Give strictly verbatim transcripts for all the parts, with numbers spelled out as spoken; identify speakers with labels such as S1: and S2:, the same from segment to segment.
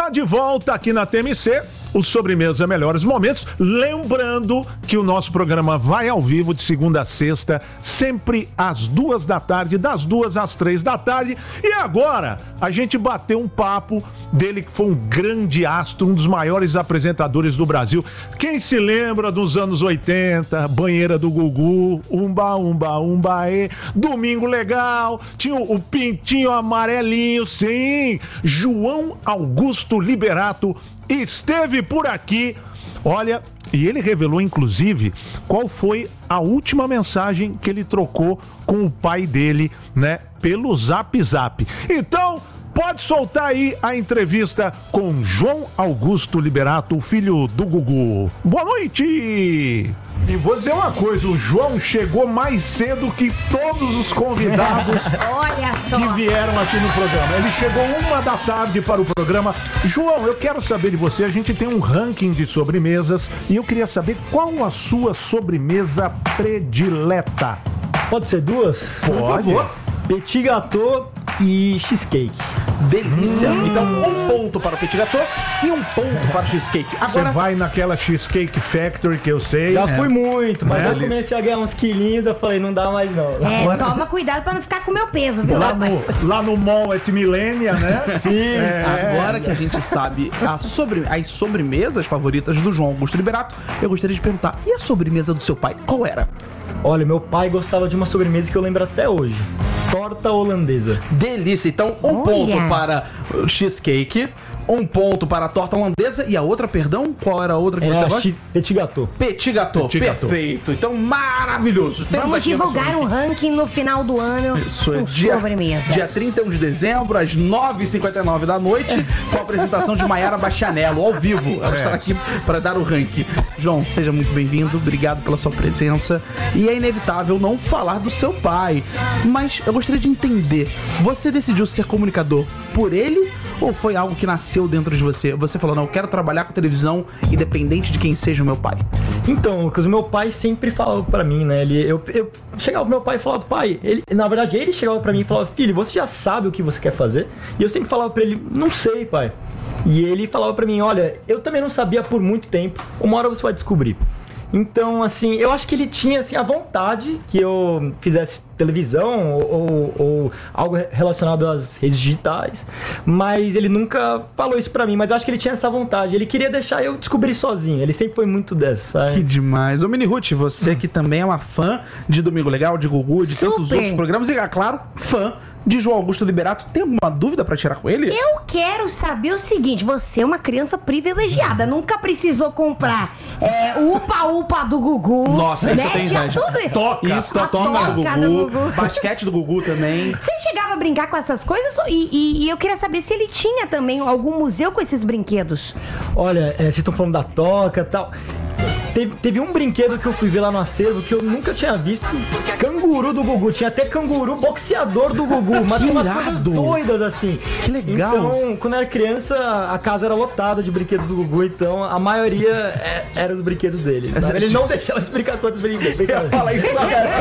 S1: está de volta aqui na T M C, o Sobremesa Melhores Momentos. Lembrando que o nosso programa vai ao vivo de segunda a sexta, sempre às duas da tarde, das duas às três da tarde. E agora a gente bateu um papo dele, que foi um grande astro, um dos maiores apresentadores do Brasil. Quem se lembra dos anos oitenta, Banheira do Gugu, Umba, Umba, Umbaê, Domingo Legal, tinha o Pintinho Amarelinho, sim, João Augusto Liberato esteve por aqui, olha, e ele revelou inclusive qual foi a última mensagem que ele trocou com o pai dele, né, pelo Zap Zap. Então, pode soltar aí a entrevista com João Augusto Liberato, filho do Gugu. Boa noite! E vou dizer uma coisa, o João chegou mais cedo que todos os convidados
S2: Olha só.
S1: que vieram aqui no programa. Ele chegou uma da tarde para o programa. João, eu quero saber de você, a gente tem um ranking de sobremesas e eu queria saber qual a sua sobremesa predileta.
S3: Pode ser duas?
S1: Pode.
S3: Por favor. Petit gâteau e cheesecake.
S4: Delícia. Hum. Então, um ponto para o petit gâteau e um ponto para o cheesecake.
S1: Você
S4: Agora
S1: vai naquela Cheesecake Factory que eu sei.
S3: Já fui muito, mas
S1: É.
S3: eu comecei a ganhar uns quilinhos, eu falei, não dá mais não.
S2: É,
S4: Agora-
S2: toma cuidado pra não ficar com o meu peso, viu,
S1: Lá
S2: rapaz?
S1: no, lá no Mall at Millennia, né?
S3: Sim,
S1: É.
S4: Agora que a gente sabe a sobre... as sobremesas favoritas do João Augusto Liberato, eu gostaria de perguntar, e a sobremesa do seu pai, qual era?
S3: Olha, meu pai gostava de uma sobremesa que eu lembro até hoje. Torta holandesa.
S4: Delícia. Então, um
S2: Olha.
S4: ponto para o cheesecake, um ponto para a torta holandesa e a outra, perdão, qual era a outra que você
S3: Era
S4: gosta?
S3: chi- petit gâteau.
S4: Petit gâteau.
S1: Petit gâteau.
S4: Perfeito. Então, maravilhoso. Temos
S2: Vamos
S4: aqui a nossa
S2: divulgar um ranking no final do ano
S4: Isso é
S2: com
S4: dia,
S2: sobremesas.
S4: dia trinta e um de dezembro, às nove e cinquenta e nove da noite, com a apresentação de Maiara Bastianello, ao vivo. Ela estará aqui para dar o ranking. João, seja muito bem-vindo, obrigado pela sua presença. E é inevitável não falar do seu pai, mas eu gostaria de entender, você decidiu ser comunicador por ele ou foi algo que nasceu dentro de você? Você falou, não, eu quero trabalhar com televisão independente de quem seja o meu pai.
S3: Então, Lucas, o meu pai sempre falava pra mim, né? Ele, eu, eu chegava pro meu pai e falava, pai, ele, na verdade ele chegava pra mim e falava, filho, você já sabe o que você quer fazer? E eu sempre falava pra ele, não sei, pai. E ele falava pra mim, olha, eu também não sabia por muito tempo, uma hora você vai descobrir. Então, assim, eu acho que ele tinha, assim, a vontade que eu fizesse televisão ou, ou, ou algo relacionado às redes digitais, mas ele nunca falou isso pra mim, mas eu acho que ele tinha essa vontade, ele queria deixar eu descobrir sozinho, ele sempre foi muito dessa, sabe?
S4: Que demais. Ô, Mini Ruth, você que também é uma fã de Domingo Legal, de Gugu, de tantos
S2: Super.
S4: outros programas e, é claro, fã de João Augusto Liberato, tem alguma dúvida pra tirar com ele?
S2: Eu quero saber o seguinte, você é uma criança privilegiada, nunca precisou comprar é, o upa-upa do Gugu.
S4: Nossa, isso
S2: né?
S4: eu tenho
S2: Tinha
S4: inveja.
S2: tudo.
S1: Toca.
S4: Isso,
S2: A
S4: a toca do
S2: toca
S4: Gugu,
S2: do Gugu.
S4: basquete do Gugu também.
S2: Você chegava a brincar com essas coisas e, e- e eu queria saber se ele tinha também algum museu com esses brinquedos.
S3: Olha, é, vocês estão falando da toca e tal. Teve, teve um brinquedo que eu fui ver lá no acervo que eu nunca tinha visto. Canguru do Gugu. Tinha até canguru boxeador do Gugu. Mas
S4: Que
S3: tem umas
S4: irado.
S3: coisas doidas assim.
S4: Que legal.
S3: Então, quando eu era criança, a casa era lotada de brinquedos do Gugu. Então, a maioria é, era os brinquedos dele. Sabe? Ele não deixava de brincar com outros brinquedos.
S4: Eu ia falar isso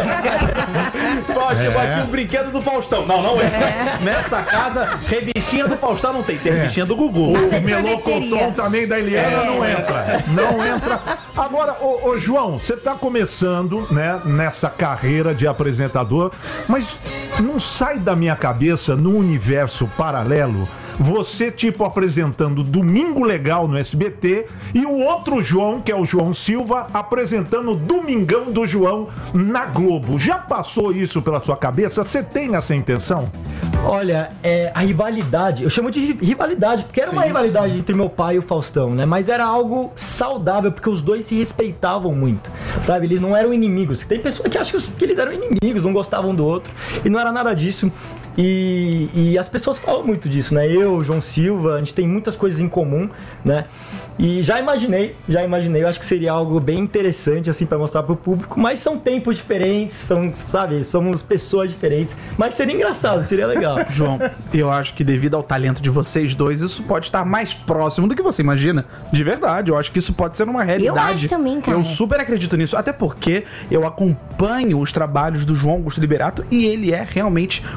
S4: agora. Ó, chegou aqui um brinquedo do Faustão. Não, não é. Nessa casa, revistinha do Faustão não tem. Tem revistinha do Gugu.
S1: O melocotão também da Eliana não entra. Não entra. Agora, ô, ô, João, você tá começando, né, nessa carreira de apresentador, mas não sai da minha cabeça, no universo paralelo, você, tipo, apresentando Domingo Legal no S B T e o outro João, que é o João Silva, apresentando Domingão do João na Globo. Já passou isso pela sua cabeça? Você tem essa intenção?
S3: Olha, é, a rivalidade, eu chamo de ri- rivalidade, porque era uma rivalidade entre meu pai e o Faustão, né? Mas era algo saudável, porque os dois se respeitavam muito, sabe? Eles não eram inimigos. Tem pessoas que acham que os- que eles eram inimigos, não gostavam do outro, e não era nada disso. E, e as pessoas falam muito disso, né? Eu, João Silva, a gente tem muitas coisas em comum, né? E já imaginei, já imaginei, eu acho que seria algo bem interessante, assim, pra mostrar pro público, mas são tempos diferentes, são, sabe, somos pessoas diferentes, mas seria engraçado, seria legal.
S4: João, eu acho que devido ao talento de vocês dois, isso pode estar mais próximo do que você imagina. De verdade, eu acho que isso pode ser uma realidade.
S2: acho também, cara.
S4: Eu super acredito nisso, até porque eu acompanho os trabalhos do João Augusto Liberato e ele é realmente muito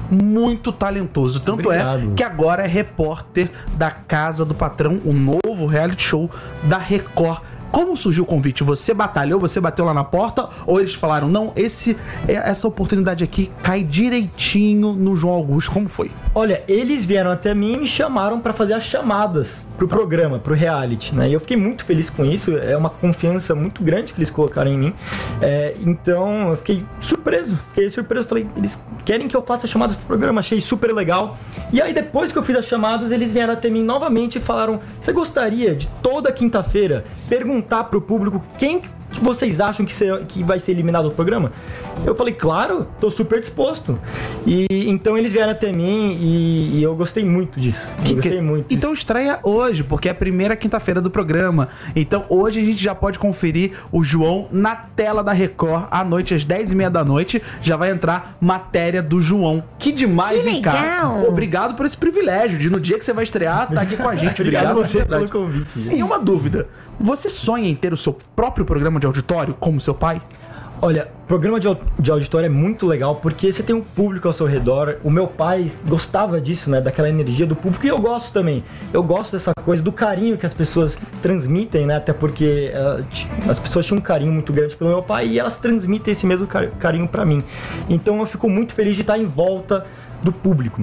S4: muito talentoso. Tanto
S3: Obrigado.
S4: é que agora é repórter da Casa do Patrão, o novo reality show da Record. Como surgiu o convite? Você batalhou, você bateu lá na porta, ou eles falaram, não, esse, essa oportunidade aqui cai direitinho no João Augusto? Como foi?
S3: Olha, eles vieram até mim e me chamaram pra fazer as chamadas pro programa, pro reality, né? E eu fiquei muito feliz com isso, é uma confiança muito grande que eles colocaram em mim. É, então, eu fiquei surpreso, fiquei surpreso, falei, eles querem que eu faça chamadas pro programa, achei super legal. E aí, depois que eu fiz as chamadas, eles vieram até mim novamente e falaram, você gostaria de toda quinta-feira perguntar pro público quem que vocês acham que, ser, que vai ser eliminado do programa? Eu falei, claro, tô super disposto. E então eles vieram até mim e, e eu gostei muito disso. Eu
S4: Que-
S3: gostei muito disso.
S4: Então estreia hoje, porque é a primeira quinta-feira do programa. Então hoje a gente já pode conferir o João na tela da Record, à noite, às dez e meia da noite. Já vai entrar matéria do João. Que demais,
S2: Que
S4: hein, cara?
S2: legal!
S4: Obrigado por esse privilégio de no dia que você vai estrear, tá aqui com a gente.
S3: Obrigado a
S4: Obrigado
S3: você
S4: pela
S3: pelo
S4: oportunidade.
S3: convite, gente.
S4: E uma dúvida, você sonha em ter o seu próprio programa de auditório, como seu pai?
S3: Olha, programa de, au- de auditório é muito legal porque você tem um público ao seu redor. O meu pai gostava disso, né? Daquela energia do público, e eu gosto também. Eu gosto dessa coisa, do carinho que as pessoas transmitem, né? Até porque eh, ti- as pessoas tinham um carinho muito grande pelo meu pai e elas transmitem esse mesmo cari- carinho pra mim. Então eu fico muito feliz de estar em volta do público.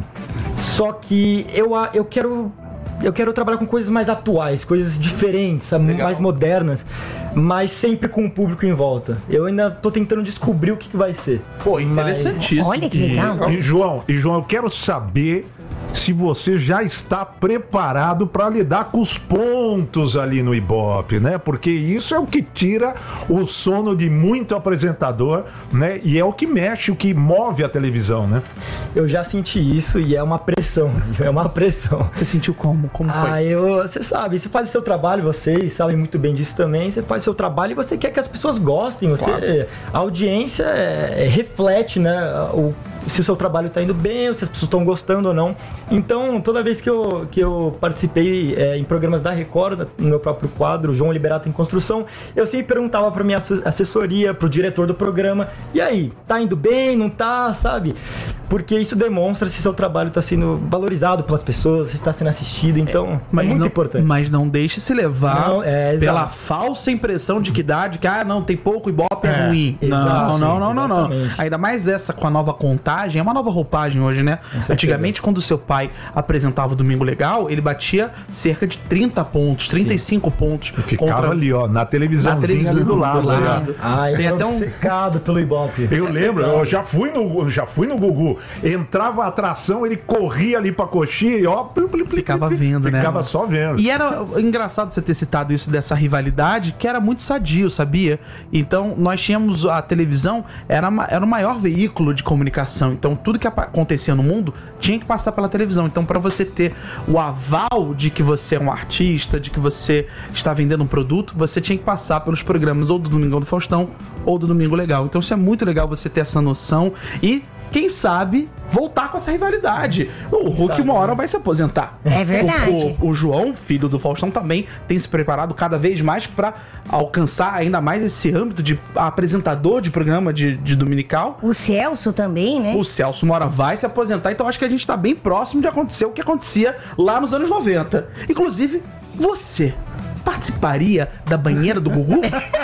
S3: Só que eu, a- eu quero. Eu quero trabalhar com coisas mais atuais, coisas diferentes, sabe?
S4: Legal.
S3: Mais modernas, mas sempre com o público em volta. Eu ainda tô tentando descobrir o que, que vai ser.
S4: Pô, interessantíssimo.
S2: Olha que
S1: E,
S2: legal.
S1: e, João, e João, eu quero saber se você já está preparado para lidar com os pontos ali no Ibope, né? Porque isso é o que tira o sono de muito apresentador, né? E é o que mexe, o que move a televisão, né?
S3: Eu já senti isso e é uma pressão. É uma pressão.
S4: Você sentiu como? Como foi?
S3: Ah, eu, você sabe, você faz o seu trabalho, vocês sabem muito bem disso também. Você faz o seu trabalho e você quer que as pessoas gostem. Você,
S1: Claro.
S3: a audiência é, é, reflete, né, o, se o seu trabalho está indo bem, ou se as pessoas estão gostando ou não. Então, toda vez que eu, que eu participei é, em programas da Record, no meu próprio quadro, João Liberato em Construção, eu sempre perguntava para minha asso- assessoria, pro diretor do programa, e aí, tá indo bem, não tá, sabe? Porque isso demonstra se seu trabalho está sendo valorizado pelas pessoas, se está sendo assistido, então é, muito
S4: não,
S3: importante.
S4: Mas não deixe se levar
S3: Não, é, exato.
S4: pela falsa impressão de que dá, de que, ah, não, tem pouco Ibope é,
S1: É,
S4: ruim.
S3: exato,
S4: não,
S3: sim,
S4: não, não, não, não.
S3: exatamente.
S4: Ainda mais essa com a nova contagem, é uma nova roupagem hoje, né?
S3: certeza.
S4: Antigamente, quando o seu pai apresentava o Domingo Legal, ele batia cerca de trinta pontos, trinta e cinco pontos.
S1: Ficava
S4: contra-
S1: ali, ó, na televisãozinha
S4: na televisão
S1: ali do lado. né?
S4: lado.
S3: Ah, eu
S4: Tem
S3: tô
S4: até um-
S3: obcecado pelo Ibope.
S1: Eu
S3: Essa
S1: lembro,
S3: é legal.
S1: eu já fui no, já fui no Gugu. Entrava a atração, ele corria ali pra coxinha e ó, plim, plim, plim,
S4: Ficava
S1: plim,
S4: vendo, né?
S1: Ficava só vendo.
S4: E era engraçado você ter citado isso dessa rivalidade, que era muito sadio, sabia? Então, nós tínhamos a televisão, era, ma- era o maior veículo de comunicação. Então, tudo que apa- acontecia no mundo tinha que passar pela televisão. Então, para você ter o aval de que você é um artista, de que você está vendendo um produto, você tinha que passar pelos programas ou do Domingão do Faustão ou do Domingo Legal. Então, isso é muito legal você ter essa noção e, quem sabe, voltar com essa rivalidade. O Hulk,
S3: sabe,
S4: uma hora
S3: né?
S4: vai se aposentar.
S2: É verdade.
S4: O, o- o João, filho do Faustão, também tem se preparado cada vez mais para alcançar ainda mais esse âmbito de apresentador de programa de, de dominical.
S2: O Celso também, né?
S4: O Celso Mora vai se aposentar, então acho que a gente tá bem próximo de acontecer o que acontecia lá nos anos noventa. Inclusive, você participaria da banheira do Gugu?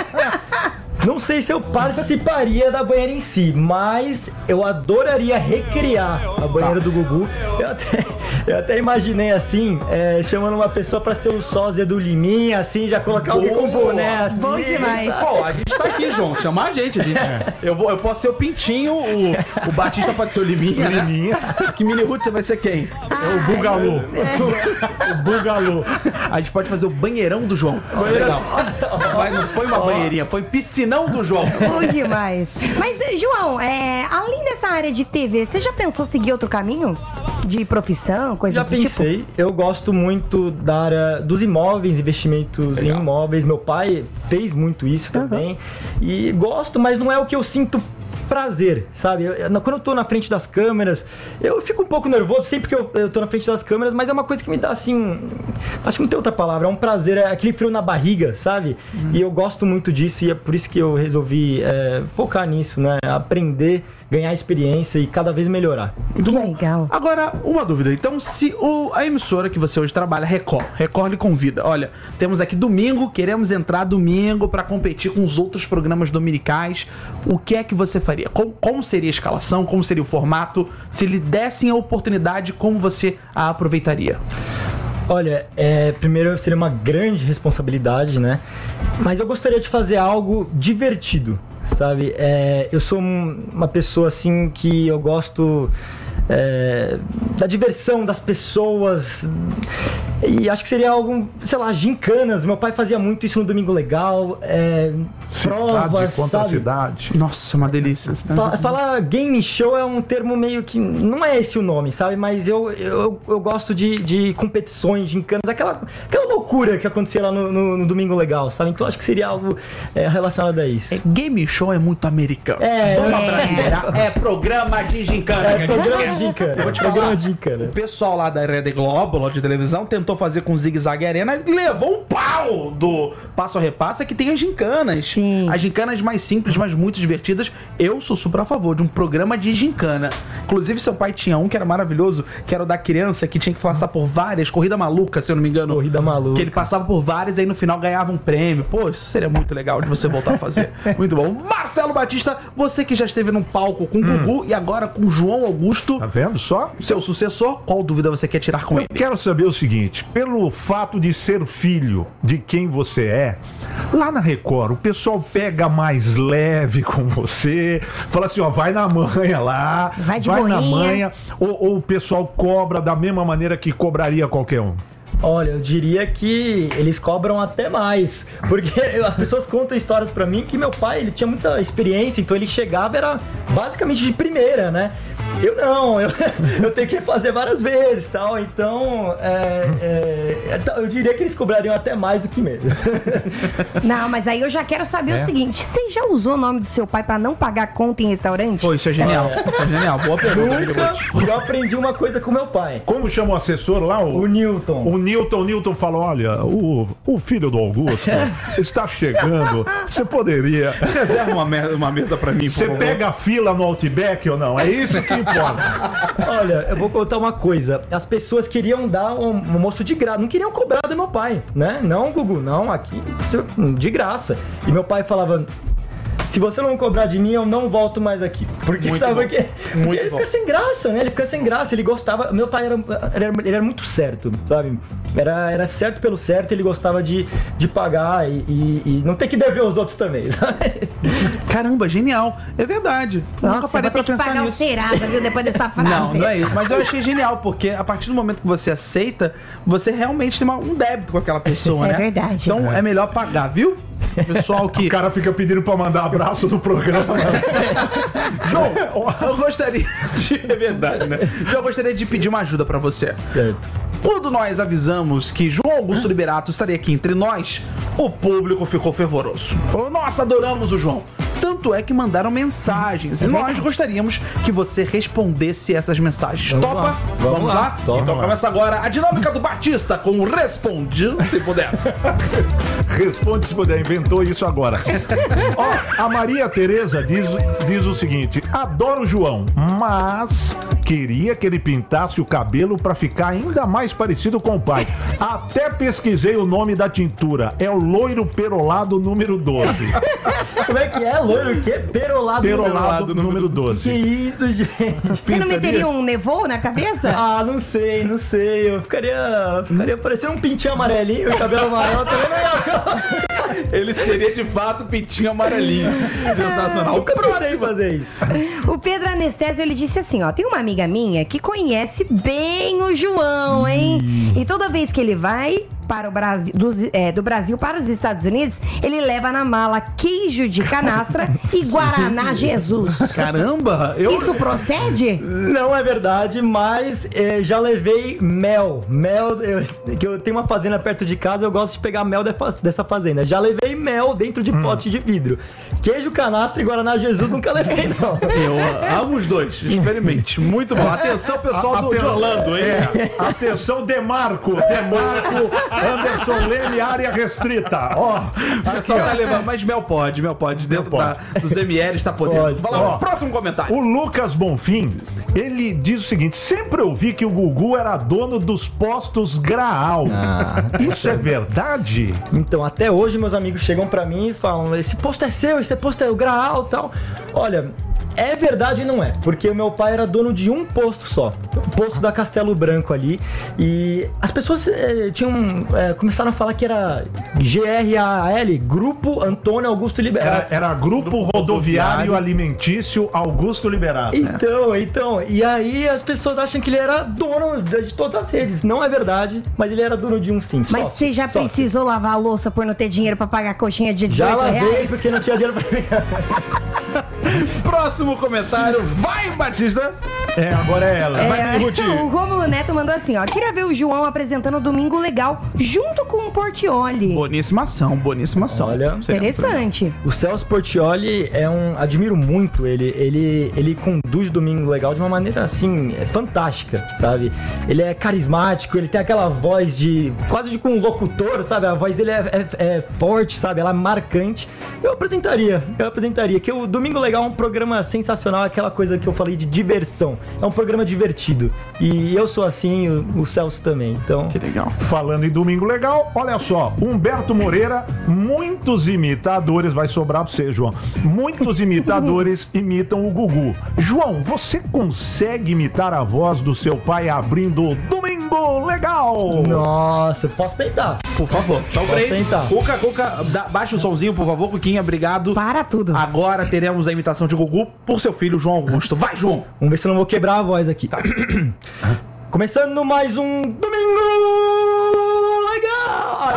S3: Não sei se eu participaria da banheira em si, mas eu adoraria recriar a banheira do Gugu. Eu até, eu até imaginei assim, é, chamando uma pessoa pra ser o sósia do Liminha, assim, já colocar alguém com boné, assim.
S2: Bom demais.
S4: Pô, a gente tá aqui, João. Chamar a gente. A gente eu, vou, eu posso ser o Pintinho, o, o Batista pode ser o Liminha, né?
S1: Liminha.
S4: Que mini Ruth você vai ser quem?
S1: É o Bugalu. O Bugalu.
S4: A gente pode fazer o banheirão do João. Isso é legal. Vai, não põe uma banheirinha, põe piscinão do João.
S2: Bom demais. Mas, eh, João, é, além dessa área de T V, você já pensou seguir outro caminho? De profissão, coisas
S3: Já
S2: do tipo?
S3: pensei, eu gosto muito da área dos imóveis, investimentos
S4: Legal.
S3: em imóveis. Meu pai fez muito isso também. E gosto, mas não é o que eu sinto prazer, sabe? Eu- eu- quando eu tô na frente das câmeras, eu fico um pouco nervoso sempre que eu, eu tô na frente das câmeras, mas é uma coisa que me dá assim. um- Acho que não tem outra palavra, é um prazer, é aquele frio na barriga, sabe? E eu gosto muito disso e é por isso que eu resolvi é, focar nisso, né? Aprender ganhar experiência e cada vez melhorar.
S4: Muito
S2: Que
S4: bom.
S2: legal.
S4: Agora, uma dúvida. Então, se o, a emissora que você hoje trabalha, Record, Record lhe convida. Olha, temos aqui domingo, queremos entrar domingo pra competir com os outros programas dominicais. O que é que você faria? Como, como seria a escalação? Como seria o formato? Se lhe dessem a oportunidade, como você a aproveitaria?
S3: Olha, é, primeiro seria uma grande responsabilidade, né? Mas eu gostaria de fazer algo divertido, sabe? É, eu sou um- uma pessoa assim que eu gosto é, da diversão das pessoas e acho que seria algo, sei lá, gincanas. Meu pai fazia muito isso no Domingo Legal, é, provas,
S1: Cidade contra
S3: sabe?
S1: cidade.
S4: Nossa, uma delícia.
S3: Fa- Falar game show é um termo meio que. Não é esse o nome, sabe? Mas eu, eu, eu gosto de, de competições, gincanas, aquela, aquela loucura que acontecia lá no, no- no Domingo Legal, sabe? Então acho que seria algo é, relacionado a isso.
S4: É, game show é muito americano.
S3: É,
S4: Vamos
S3: é.
S4: abrasileirar. É programa de gincana.
S3: É,
S4: que a gente
S3: programa
S4: quer.
S3: de gincana.
S4: Eu vou te
S3: Programa
S4: falar.
S3: de gincana.
S4: O pessoal lá da Rede Globo, lá de televisão, tentou fazer com o Zig Zag Arena e levou um pau do Passo a Repassa que tem as gincanas.
S2: Sim.
S4: As gincanas mais simples, mas muito divertidas. Eu sou super a favor de um programa de gincana. Inclusive, seu pai tinha um que era maravilhoso, que era o da criança que tinha que passar por várias, corrida maluca, se eu não me engano.
S3: Corrida maluca.
S4: Que ele passava por várias e aí no final ganhava um prêmio. Pô, isso seria muito legal de você voltar a fazer. Muito bom. Marcelo Batista, você que já esteve num palco com o Gugu e agora com o João Augusto,
S1: Tá vendo só?
S4: seu sucessor, qual dúvida você quer tirar com
S1: Eu
S4: ele?
S1: quero saber o seguinte, pelo fato de ser filho de quem você é, lá na Record, o pessoal pega mais leve com você, fala assim, ó, vai na manha lá,
S2: Vai de
S1: na
S2: boinha.
S1: manha, ou, ou o pessoal cobra da mesma maneira que cobraria qualquer um?
S3: Olha, eu diria que eles cobram até mais, porque as pessoas contam histórias pra mim que meu pai, ele tinha muita experiência, então ele chegava, era basicamente de primeira, né? Eu não, eu, eu tenho que fazer várias vezes, tal, então é, é, eu diria que eles cobrariam até mais do que mesmo.
S2: Não, mas aí eu já quero saber
S1: É?
S2: o seguinte: você já usou o nome do seu pai pra não pagar conta em restaurante?
S4: Pô, isso é genial. Isso é genial. Boa pergunta.
S3: Nunca
S4: Guilherme.
S3: eu aprendi uma coisa com meu pai,
S1: Como chama o assessor lá? O,
S3: o Newton.
S1: o Newton. O Newton falou, olha, o, o filho do Augusto está chegando, você poderia...
S4: Reserva uma, me- uma mesa pra mim, por
S1: Você
S4: favor.
S1: pega a fila no Outback ou não? É isso que importa.
S3: Olha, eu vou contar uma coisa. As pessoas queriam dar um um almoço de graça, não queriam cobrar do meu pai, né? Não, Gugu, não, aqui de graça. E meu pai falava: se você não cobrar de mim, eu não volto mais aqui. Porque
S4: Muito
S3: sabe
S4: bom.
S3: por quê? Porque
S4: Muito
S3: ele
S4: bom.
S3: fica sem graça, né? Ele fica sem graça, ele gostava. Meu pai era, era- ele era muito certo, sabe? Era, era certo pelo certo, ele gostava de, de pagar e, e- e não ter que dever os outros também, sabe?
S4: Caramba, genial. É verdade. Nunca
S2: Nossa, eu
S4: parei
S2: vou ter
S4: pra
S2: que
S4: pensar
S2: pagar o
S4: nisso.
S2: Serasa, viu, depois dessa frase.
S4: Não, não é isso. Mas eu achei genial, porque a partir do momento que você aceita, você realmente tem uma- um débito com aquela pessoa,
S2: É
S4: né?
S2: verdade.
S4: Então é melhor pagar, viu? Pessoal que...
S1: O cara fica pedindo pra mandar abraço no programa.
S4: João, eu gostaria de... É verdade, né? João, eu gostaria de pedir uma ajuda pra você.
S3: Certo.
S4: Quando nós avisamos que João Augusto Liberato estaria aqui entre nós, o público ficou fervoroso. Falou, nossa, adoramos o João. Tanto é que mandaram mensagens. E nós gostaríamos que você respondesse essas mensagens.
S3: Vamos
S4: Topa?
S3: lá. Vamos lá. Topa.
S4: Então começa agora a dinâmica do Batista com o Responde, se puder.
S1: Responde se puder, inventou isso agora. Ó, a Maria Tereza diz, diz o seguinte: adoro o João, mas queria que ele pintasse o cabelo pra ficar ainda mais parecido com o pai. Até pesquisei o nome da tintura. É o loiro perolado número doze.
S3: Como é que é, loiro? O quê? Perolado.
S1: Perolado número
S3: Que
S1: doze.
S3: isso, gente?
S2: Você não meteria um nevô na cabeça?
S3: Ah, não sei, não sei. Eu ficaria, ficaria parecendo um pintinho amarelinho, o cabelo amarelo também não ia.
S4: Ele seria de fato pintinho amarelinho. Sensacional.
S3: Nunca pensei
S4: Próximo.
S3: em fazer isso.
S2: O Pedro Anestésio, ele disse assim, ó, tem uma amiga minha que conhece bem o João, hein? E toda vez que ele vai para o Brasil, dos- é, do Brasil para os Estados Unidos, ele leva na mala queijo de canastra e Guaraná Jesus.
S4: Caramba, eu...
S2: Isso procede?
S3: Não é verdade, mas eh, já levei mel. Mel, eu, que eu tenho uma fazenda perto de casa, eu gosto de pegar mel defa- dessa fazenda. Já levei mel dentro de pote de vidro. Queijo canastra e Guaraná Jesus nunca levei, não.
S4: Eu amo os dois, experimente. Muito bom. Atenção, pessoal do, de
S1: Aten-
S4: Orlando, hein?
S1: É, atenção, Demarco. Demarco, Anderson Leme, área restrita. Ó,
S4: O pessoal tá levando, mas Mel pode, Mel pode. Dentro
S1: pode.
S4: Da, dos M Ls tá podendo.
S3: Pode,
S4: Vai lá,
S1: ó.
S4: próximo comentário.
S1: O Lucas Bonfim, ele diz o seguinte: sempre ouvi que o Gugu era dono dos postos Graal.
S3: Ah.
S1: Isso é verdade?
S3: Então, até hoje, meus amigos chegam pra mim e falam: esse posto é seu, esse posto é o Graal e tal. Olha, é verdade e não é, porque o meu pai era dono de um posto só, o posto da Castelo Branco ali, e as pessoas eh, tinham eh, começaram a falar que era G R A L, Grupo Antônio Augusto Liberato.
S1: Era, era Grupo Rodoviário Alimentício Augusto Liberato.
S3: Então, então, e aí as pessoas acham que ele era dono de de todas as redes. Não é verdade, mas ele era dono de um sim.
S2: Mas
S3: sócio,
S2: você já
S3: sócio.
S2: precisou lavar a louça por não ter dinheiro pra pagar a coxinha de
S3: Já
S2: dezoito
S3: lavei
S2: reais?
S3: porque não tinha dinheiro pra pegar.
S4: Próximo comentário. Vai, Batista.
S1: É, agora é ela.
S2: É,
S4: Vai, Ruth.
S2: o Rômulo Neto mandou assim, ó. Queria ver o João apresentando o Domingo Legal junto com o Portiolli.
S4: Boníssima ação, boníssima ação.
S3: Olha,
S4: Seria um
S2: Interessante.
S3: O Celso Portiolli é um... Admiro muito ele. Ele, ele conduz Domingo Legal de uma maneira, assim, é fantástica, sabe? Ele é carismático, ele tem aquela voz de... Quase de com um locutor, sabe? A voz dele é, é, é forte, sabe? Ela é marcante. Eu apresentaria, eu apresentaria. Que o Domingo Legal é um programa sensacional, aquela coisa que eu falei de diversão. É um programa divertido. E eu sou assim, o, o Celso também. Então...
S4: Que legal.
S1: Falando em Domingo Legal, olha só, Humberto Moreira, muitos imitadores, vai sobrar pra você, João. Muitos imitadores imitam o Gugu. João, você consegue imitar a voz do seu pai abrindo o Domingo Legal?
S3: Nossa, posso tentar.
S4: Por favor. Então,
S3: Posso
S4: peraí.
S3: tentar.
S4: Cuca, Cuca, dá- baixa o somzinho, por favor, Cuquinha, obrigado.
S2: Para tudo.
S4: Agora teremos a imitação de Gugu por seu filho, João Augusto. Vai, João!
S3: Vamos ver se eu não vou quebrar a voz aqui. Começando mais um Domingo Legal!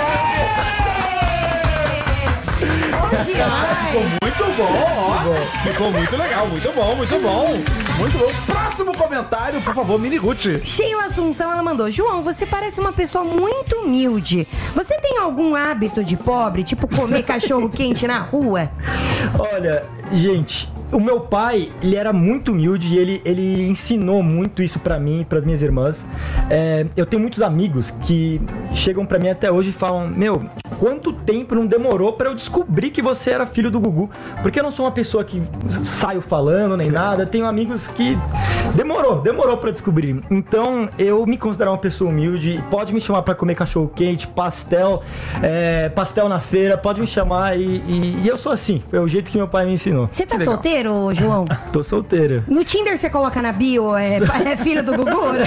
S2: Demais.
S4: Muito bom, ó. Ficou muito legal, muito bom, muito bom. Muito bom. Próximo comentário, por favor, Mini Ruth.
S2: Sheila Assunção, ela mandou: João, você parece uma pessoa muito humilde. Você tem algum hábito de pobre, tipo comer cachorro quente na rua?
S3: Olha, gente, o meu pai, ele era muito humilde e ele, ele ensinou muito isso pra mim e pras minhas irmãs. É, eu tenho muitos amigos que chegam pra mim até hoje e falam: meu, quanto tempo não demorou pra eu descobrir que você era filho do Gugu? Porque eu não sou uma pessoa que saio falando nem nada. Tenho amigos que demorou, demorou pra descobrir. Então, eu me considero uma pessoa humilde. Pode me chamar pra comer cachorro quente, pastel, é, pastel na feira, pode me chamar e, e, e eu sou assim. Foi o jeito que meu pai me ensinou.
S2: Você tá
S4: Que legal.
S2: solteiro, João?
S3: Tô solteiro.
S2: No Tinder você coloca na bio, é, é filho do Gugu ou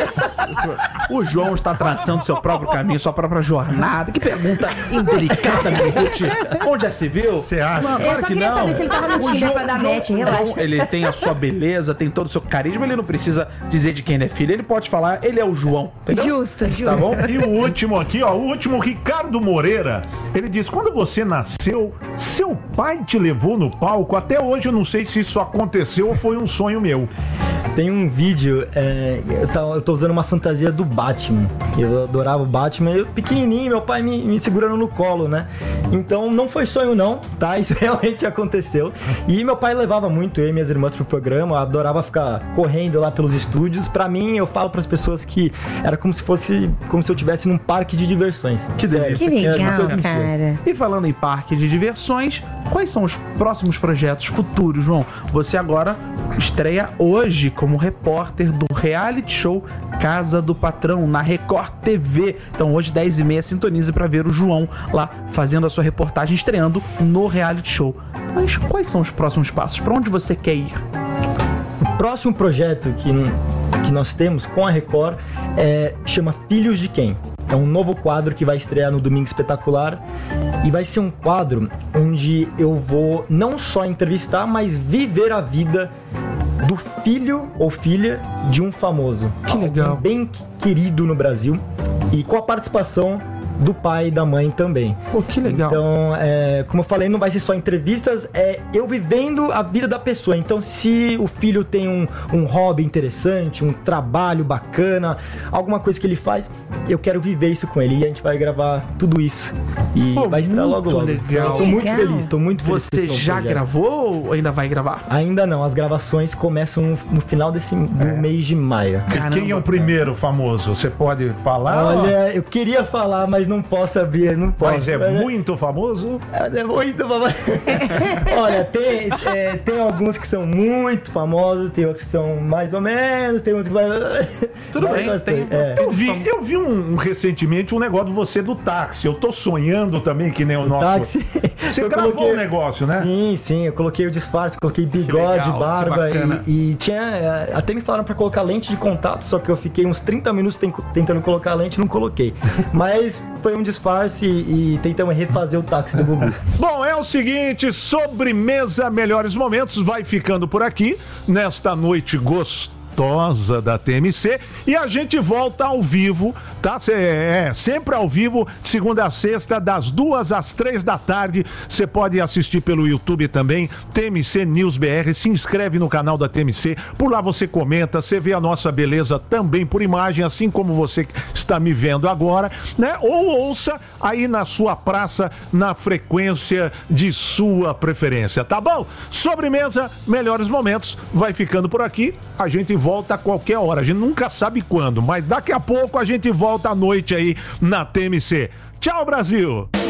S2: não?
S4: O João está traçando seu próprio caminho, sua própria jornada. Que pergunta indelicada, Mini Ruth. Onde já se viu?
S1: Você acha?
S4: Não,
S2: Eu
S4: claro
S2: só
S4: que
S2: queria
S4: não.
S2: saber se ele tava no
S4: O
S2: Tinder
S4: João-
S2: pra dar
S4: João-
S2: match, relaxa.
S4: João, ele tem a sua beleza, tem todo o seu carisma, ele não precisa dizer de quem ele é filho, ele pode falar, ele é o João, entendeu?
S2: Justo, justo.
S1: Tá bom? E o último aqui, ó, o último, Ricardo Moreira, ele diz: quando você nasceu, seu pai te levou no palco? Até hoje eu não sei se isso aconteceu ou foi um sonho meu.
S3: Tem um vídeo, é, eu, tá, eu tô usando uma fantasia do Batman. Eu adorava o Batman. Eu, pequenininho, meu pai me, me segurando no colo, né? Então não foi sonho não, tá? Isso realmente aconteceu. E meu pai levava muito eu e minhas irmãs pro programa. Eu adorava ficar correndo lá pelos estúdios. Pra mim, eu falo pras pessoas que era como se fosse, como se eu estivesse num parque de diversões.
S4: Que delícia.
S2: Que
S3: é uma
S2: legal,
S3: coisa mentira.
S2: cara.
S4: E falando em parque de diversões, quais são os próximos projetos futuros, João? Você agora estreia hoje como repórter do reality show Casa do Patrão, na Record T V. Então hoje, dez e meia, sintonize pra ver o João lá fazendo a sua reportagem, estreando no reality show. Mas quais são os próximos passos? Pra onde você quer ir?
S3: O próximo projeto que, que nós temos com a Record é, chama Filhos de Quem? É um novo quadro que vai estrear no Domingo Espetacular e vai ser um quadro onde eu vou não só entrevistar, mas viver a vida do filho ou filha de um famoso.
S4: Que legal.
S3: Alguém bem querido no Brasil e com a participação do pai e da mãe também.
S4: Pô, que legal.
S3: Então, é, como eu falei, não vai ser só entrevistas, é eu vivendo a vida da pessoa. Então, se o filho tem um, um hobby interessante, um trabalho bacana, alguma coisa que ele faz, eu quero viver isso com ele. E a gente vai gravar tudo isso. E
S4: Pô,
S3: vai estrear logo logo.
S4: legal.
S3: Eu tô muito
S2: Legal.
S3: feliz, tô muito feliz. com
S4: Você
S3: esse
S4: já
S3: projeto.
S4: gravou ou ainda vai gravar?
S3: Ainda não, as gravações começam no, no final desse do mês de maio.
S1: E quem é o primeiro famoso? Você pode falar?
S3: Olha, eu queria falar, mas não posso abrir, não posso.
S1: Mas é muito famoso?
S3: É muito famoso. Olha, tem, é, tem alguns que são muito famosos, tem outros que são mais ou menos, tem outros que vai.
S4: Tudo
S3: vai
S4: bem,
S3: bastante.
S4: tem-
S3: É.
S1: Eu vi, eu vi um, um, recentemente um negócio de você do táxi. Eu tô sonhando também, que nem o nosso.
S3: Táxi.
S1: Você
S3: Eu
S1: gravou
S3: coloquei-
S1: um negócio, né?
S3: Sim, sim, eu coloquei o disfarce, coloquei bigode,
S4: legal, que
S3: barba
S4: bacana.
S3: e, e tinha. é, Até me falaram pra colocar lente de contato, só que eu fiquei uns trinta minutos ten- tentando colocar a lente e não coloquei. Mas foi um disfarce e, e tentamos refazer o táxi do Gugu.
S1: Bom, é o seguinte, sobremesa Melhores Momentos vai ficando por aqui nesta noite gostosa da T M C e a gente volta ao vivo, tá? Cê, é, sempre ao vivo, de segunda a sexta, das duas às três da tarde. Você pode assistir pelo YouTube também, T M C News B R. Se inscreve no canal da T M C, por lá você comenta, você vê a nossa beleza também por imagem, assim como você está me vendo agora, né? Ou ouça aí na sua praça, na frequência de sua preferência, tá bom? Sobremesa Melhores Momentos vai ficando por aqui. A gente volta a qualquer hora, a gente nunca sabe quando, mas daqui a pouco a gente volta à noite aí na T M C. Tchau, Brasil!